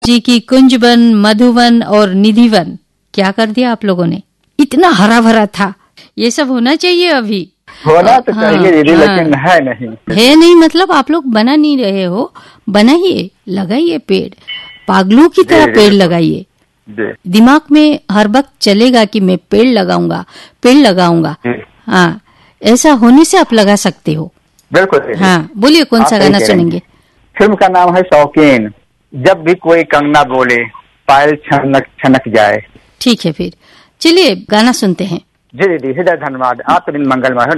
जी की कुंजवन, मधुवन और निधिवन क्या कर दिया आप लोगों ने। इतना हरा भरा था, ये सब होना चाहिए अभी। होना तो चाहिए दीदी, लेकिन है नहीं मतलब आप लोग बना नहीं रहे हो, बनाइए, लगाइए पेड़, पागलों की तरह पेड़ लगाइए। दिमाग में हर वक्त चलेगा कि मैं पेड़ लगाऊंगा। हाँ, ऐसा होने से आप लगा सकते हो। बिल्कुल। हाँ, बोलिए कौन सा गाना सुनेंगे। फिल्म का नाम है शौकीन। जब भी कोई कंगना बोले पायल छनक छनक जाए। ठीक है, फिर चलिए गाना सुनते हैं। जी दीदी, हृदय धन्यवाद। आपका दिन मंगलमय हो।